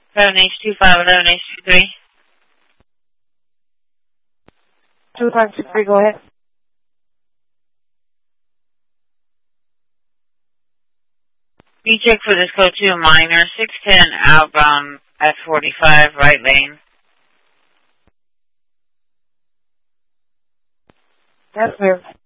7H2511H23. 2523, go ahead. You check for this code 2 minor, 610 outbound at 45, right lane. That's clear.